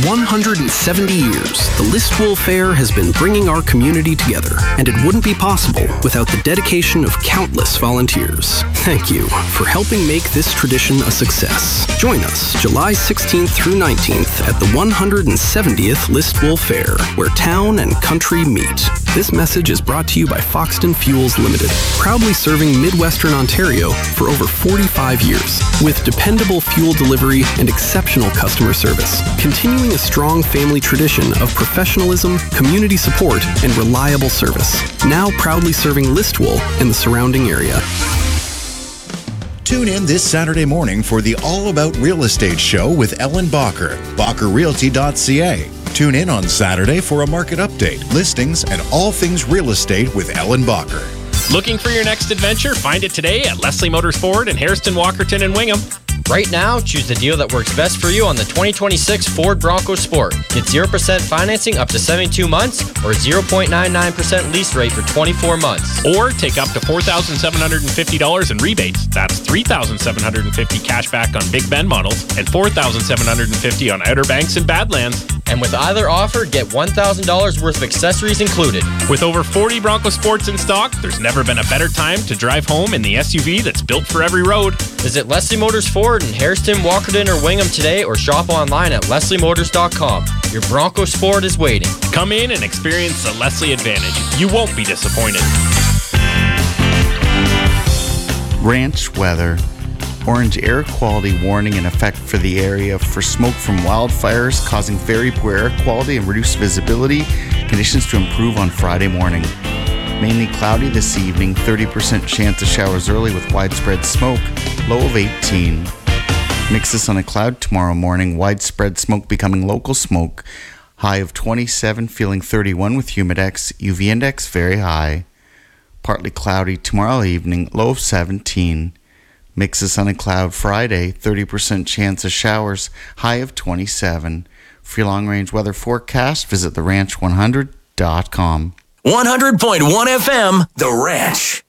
170 years, the Listowel Fair has been bringing our community together, and it wouldn't be possible without the dedication of countless volunteers. Thank you for helping make this tradition a success. Join us July 16th through 19th at the 170th Listowel Fair, where town and country meet. This message is brought to you by Foxton Fuels Limited, proudly serving Midwestern Ontario for over 45 years, with dependable fuel delivery and exceptional customer service, continuing a strong family tradition of professionalism, community support, and reliable service. Now proudly serving Listowel and the surrounding area. Tune in this Saturday morning for the All About Real Estate show with Ellen Bacher, BacherRealty.ca. Tune in on Saturday for a market update, listings, and all things real estate with Ellen Bacher. Looking for your next adventure? Find it today at Leslie Motors Ford in Hairston, Walkerton, and Wingham. Right now, choose the deal that works best for you on the 2026 Ford Bronco Sport. Get 0% financing up to 72 months or 0.99% lease rate for 24 months. Or take up to $4,750 in rebates. That's $3,750 cash back on Big Bend models and $4,750 on Outer Banks and Badlands. And with either offer, get $1,000 worth of accessories included. With over 40 Bronco Sports in stock, there's never been a better time to drive home in the SUV that's built for every road. Visit Leslie Motors Ford in Hairston, Walkerton, or Wingham today, or shop online at lesliemotors.com. Your Bronco Sport is waiting. Come in and experience the Leslie Advantage. You won't be disappointed. Ranch weather. Orange air quality warning in effect for the area for smoke from wildfires causing very poor air quality and reduced visibility. Conditions to improve on Friday morning. Mainly cloudy this evening, 30% chance of showers early with widespread smoke, low of 18. Mixes on a cloud tomorrow morning, widespread smoke becoming local smoke, high of 27, feeling 31 with humidex, UV index very high. Partly cloudy tomorrow evening, low of 17. Mixes on a cloud Friday, 30% chance of showers, high of 27. For your long-range weather forecast, visit theranch100.com. 100.1 FM, The Ranch.